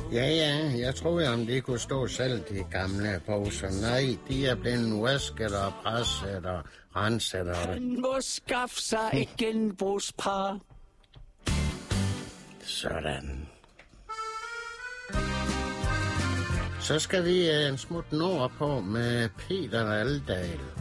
Ja, jeg troede, om de kunne stå selv, de gamle poser. Nej, de er blevet vasket og presset og renset. Han må skaffe sig et genbrugspar. Sådan. Så skal vi en smut nord på med Peter Aldal.